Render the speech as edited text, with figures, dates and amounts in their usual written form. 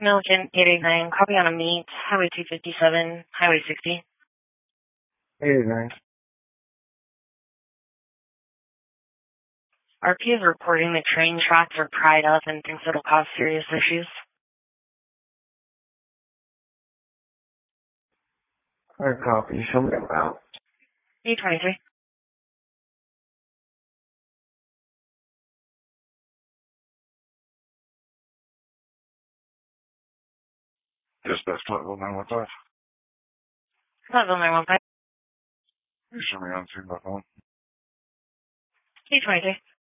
Milliken 889, copy on a meet, Highway 257, Highway 60. 889. RP is reporting the train tracks are pried up and thinks it'll cause serious issues. Alright, copy. Show me the route. 823. Dispatch Flatville 915. Flatville 915. You show me on scene by phone. 823.